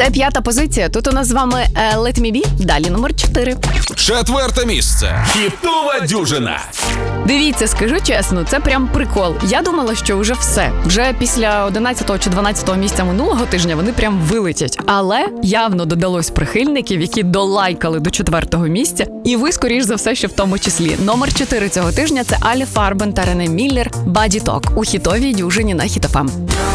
Це 5-та позиція. Тут у нас з вами Let Me Be, далі номер 4. 4-те місце. Хітова дюжина. Дивіться, скажу чесно, це прям прикол. Я думала, що вже все. Вже після 11-го чи 12-го місця минулого тижня вони прям вилетять. Але явно додалось прихильників, які долайкали до 4-го місця. І ви, скоріш за все, що в тому числі. Номер 4 цього тижня – це Алі Фарбен та Рене Міллер «Body Talk» у хітовій дюжині на Hit FM.